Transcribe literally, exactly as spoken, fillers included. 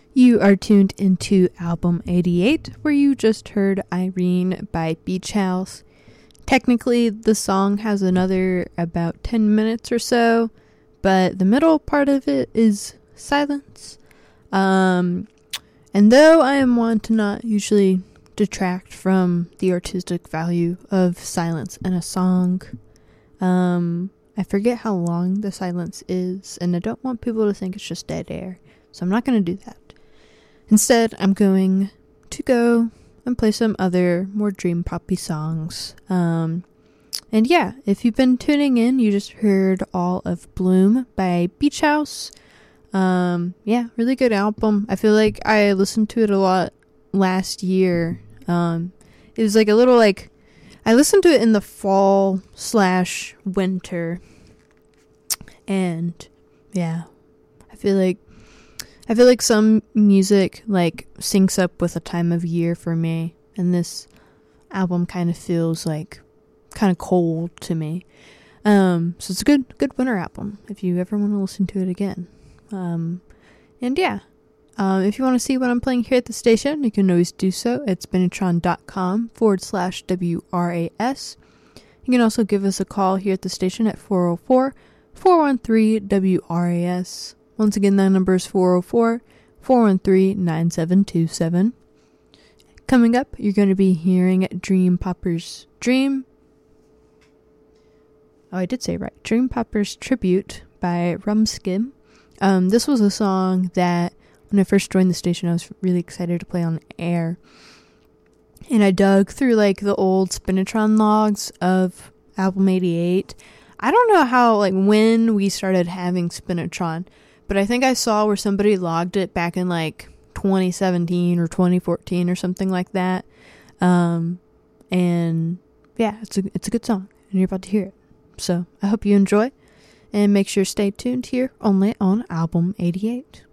You are tuned into Album eighty-eight, where you just heard Irene by Beach House. Technically, the song has another about ten minutes or so, but the middle part of it is silence. Um, and though I am one to not usually detract from the artistic value of silence in a song, um, I forget how long the silence is, and I don't want people to think it's just dead air, so I'm not going to do that. Instead, I'm going to go and play some other more dream poppy songs. Um, and yeah, if you've been tuning in, you just heard all of Bloom by Beach House. Um, yeah, really good album. I feel like I listened to it a lot last year. Um, it was like a little like, I listened to it in the fall slash winter. And yeah, I feel like I feel like some music like syncs up with a time of year for me, and this album kind of feels like kind of cold to me. Um, so it's a good good winter album if you ever want to listen to it again. Um, and yeah, um, if you want to see what I'm playing here at the station, you can always do so at spinatron.com forward slash WRAS. You can also give us a call here at the station at four oh four, four one three, W R A S. Once again, that number is four oh four, four one three, nine seven two seven. Coming up, you're going to be hearing Dream Popper's Dream. Oh, I did say it right. Dream Popper's Tribute by Rumskim. Um, this was a song that when I first joined the station, I was really excited to play on air. And I dug through like the old Spinatron logs of Album eighty-eight. I don't know how, like, when we started having Spinatron, but I think I saw where somebody logged it back in like twenty seventeen or twenty fourteen or something like that. Um, and yeah, it's a, it's a good song and you're about to hear it. So I hope you enjoy and make sure to stay tuned here only on Album eighty-eight.